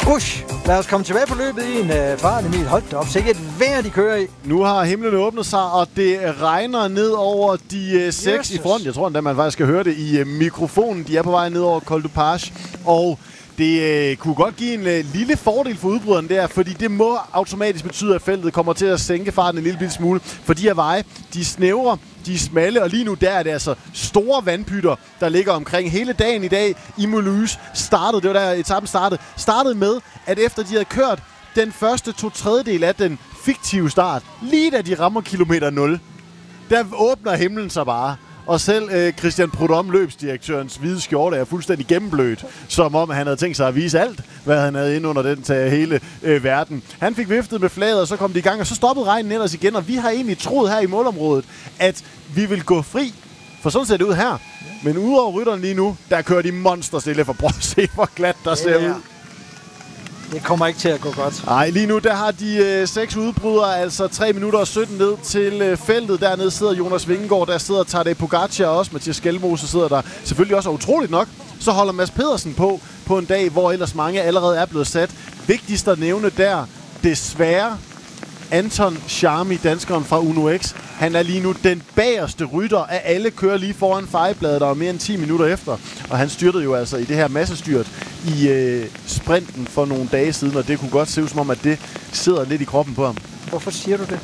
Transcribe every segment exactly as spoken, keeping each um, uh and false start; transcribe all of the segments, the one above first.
Ush, lad os komme tilbage på løbet i en uh, fart, Emil. Hold da op, så ikke et vejr, de kører i. Nu har himlen åbnet sig, og det regner ned over de uh, seks i front. Jeg tror endda, man faktisk skal høre det i uh, mikrofonen. De er på vej ned over Col du Page, og det øh, kunne godt give en øh, lille fordel for udbryderen der, fordi det må automatisk betyde, at feltet kommer til at sænke farten en lille bitte smule. For de her veje, de er snævre, de er smalle, og lige nu der er det altså store vandpytter, der ligger omkring hele dagen i dag i Mulhouse. Startede, det var der etappen startede, startede med, at efter de havde kørt den første to tredjedel af den fiktive start, lige da de rammer kilometer nul, der åbner himlen sig bare. Og selv øh, Christian Prudhomme, løbsdirektørens hvide skjorte, er fuldstændig gennemblødt, som om han havde tænkt sig at vise alt, hvad han havde inde under den til hele øh, verden. Han fik viftet med flaget, og så kom de i gang, og så stoppede regnen ellers igen, og vi har egentlig troet her i målområdet, at vi vil gå fri, for sådan ser det ud her. Men udover rytteren lige nu, der kører de monsterstille, for prøv at se, hvor glat der ser Ja. ud. Det kommer ikke til at gå godt. Nej, lige nu der har de øh, seks udbrydere, altså tre minutter og sytten ned til øh, feltet. Dernede sidder Jonas Vingegaard, der sidder Tadej Pogacar også. Mathias Skelmose sidder der selvfølgelig også, og utroligt nok, så holder Mads Pedersen på på en dag, hvor ellers mange allerede er blevet sat. Vigtigst at nævne der, desværre, Anton Charmi, danskeren fra Uno X. Han er lige nu den bagerste rytter af alle, kører lige foran fejebladet, der er mere end ti minutter efter. Og han styrtede jo altså i det her massestyrt i øh, sprinten for nogle dage siden, og det kunne godt se ud som om, at det sidder lidt i kroppen på ham. Hvorfor siger du det?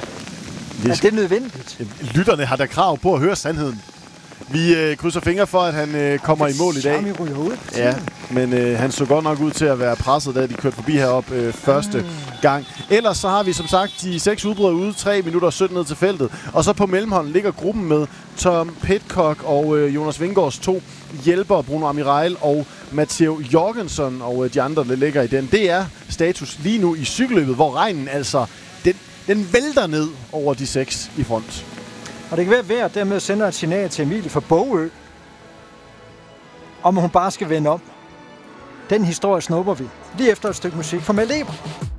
Vi Er det nødvendigt? Lytterne har da krav på at høre sandheden. Vi øh, krydser fingre for, at han øh, kommer i mål i dag. Charmi ryger ud. Ja, men øh, han så godt nok ud til at være presset, da de kørte forbi herop øh, første mm. gang. Ellers så har vi som sagt de seks udbrydere ude, tre minutter og sytten ned til feltet. Og så på mellemhånden ligger gruppen med Tom Pidcock og øh, Jonas Vingegaards to hjælpere, Bruno Amiral og Matteo Jorgensen, og øh, de andre, der ligger i den. Det er status lige nu i cykelløbet, hvor regnen altså, den, den vælter ned over de seks i front. Og det kan være værd, dermed sender et signal til Emilie fra Bogø, om hun bare skal vende om. Den historie snupper vi lige efter et stykke musik fra Mel Eber.